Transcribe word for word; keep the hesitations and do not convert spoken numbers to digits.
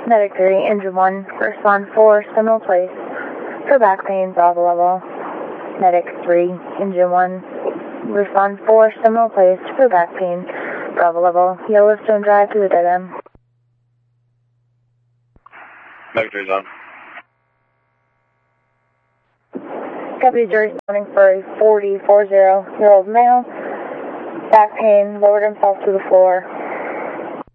Medic three, engine one, respond four, Seminole Place, for back pain, Bravo level. Medic three, engine one, respond four, Seminole Place, for back pain, Bravo level. Yellowstone Drive to the dead end. Medic three's on. Copy, jury responding for a forty-four-year-old male. Back pain, lowered himself to the floor.